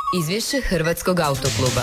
Izvješće Hrvatskog autokluba.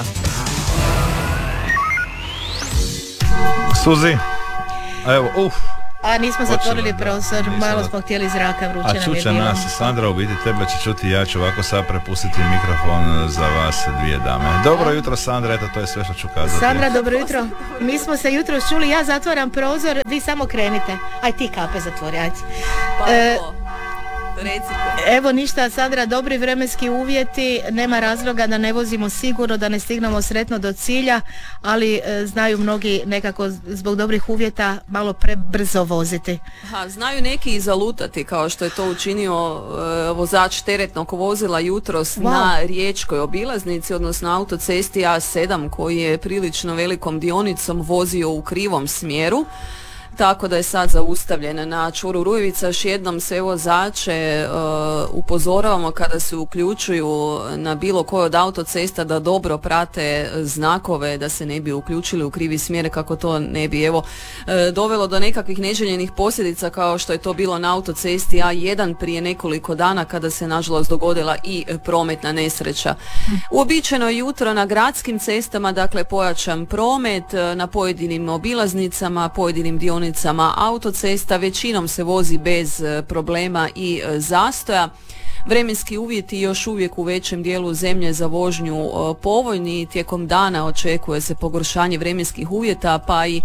Suzi, evo, A nismo zatvorili da, prozor, nismo malo da. smo htjeli zraka, vruće A nam je čuće bilo. nas, Sandra, u biti tebe će čuti, ja ću ovako sad prepustiti mikrofon za vas dvije dame. Dobro jutro, Sandra, eto to je sve što ću kazati. Sandra, dobro jutro. Mi smo se jutro čuli, ja zatvaram prozor, vi samo krenite. Aj ti kape zatvori, ajde. Pa evo, recite. Evo ništa, Sandra, dobri vremenski uvjeti, nema razloga da ne vozimo sigurno, da ne stignemo sretno do cilja, ali znaju mnogi nekako zbog dobrih uvjeta malo prebrzo voziti. Znaju neki i zalutati, kao što je to učinio vozač teretnog vozila jutros na riječkoj obilaznici, odnosno autocesti A7, koji je prilično velikom dionicom vozio u krivom smjeru. Tako da je sad zaustavljen na čvoru Rujevica. Još jednom sve vozače upozoravamo kada se uključuju na bilo koje od autocesta da dobro prate znakove, da se ne bi uključili u krivi smjer, kako to ne bi dovelo do nekakvih neželjenih posljedica kao što je to bilo na autocesti A1 prije nekoliko dana kada se nažalost dogodila i prometna nesreća. Uobičajeno jutro na gradskim cestama, dakle pojačan promet na pojedinim obilaznicama, pojedinim dionicama autocesta, većinom se vozi bez problema i zastoja. Vremenski uvjeti još uvijek u većem dijelu zemlje za vožnju povoljni. Tijekom dana očekuje se pogoršanje vremenskih uvjeta, pa i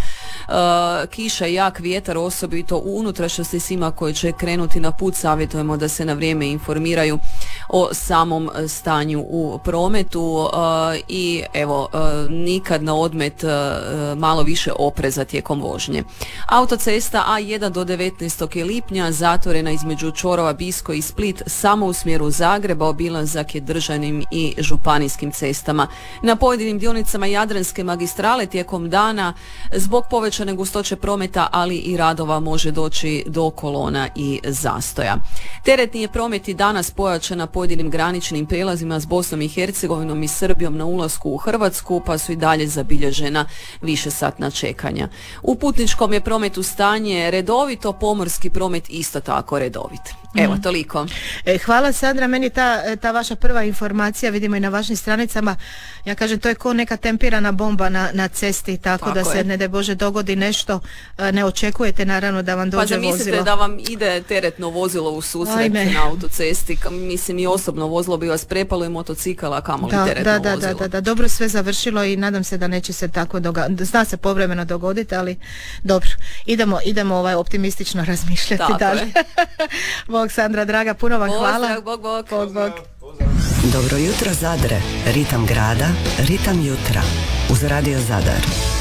kiša i jak vjetar, osobito u unutrašnjosti. Svima koji će krenuti na put savjetujemo da se na vrijeme informiraju o samom stanju u prometu i evo, nikad na odmet malo više opreza tijekom vožnje. Autocesta A1 do 19. lipnja zatvorena između čvorova Bisko i Split samo u smjeru Zagreba, obilazak je državnim i županijskim cestama. Na pojedinim dionicama Jadranske magistrale tijekom dana zbog povećane gustoće prometa, ali i radova, može doći do kolona i zastoja. Teretni je promet i danas pojačan na pojedinim graničnim prijelazima s Bosnom i Hercegovinom i Srbijom na ulasku u Hrvatsku, pa su i dalje zabilježena višesatna čekanja. U putničkom je prometu stanje redovito, pomorski promet isto tako redovit. Evo, toliko. Hvala, Sandra, meni ta vaša prva informacija, vidimo i na vašim stranicama, ja kažem, to je ko neka tempirana bomba na cesti, tako da se ne daj Bože dogodi nešto, ne očekujete naravno da vam dođe vozilo. Pa zamislite da vam ide teretno vozilo u susret na autocesti, mislim i osobno vozilo bi vas prepalo i motocikala, kamoli teretno vozilo. Da, dobro sve završilo i nadam se da neće se tako dogoditi, zna se povremeno dogoditi, ali dobro, idemo optimistično razmišljati dalje. Bog, Sandra, draga, puno vam hvala. Bog. Dobro jutro, Zadre. Ritam grada, ritam jutra. Uz Radio Zadar.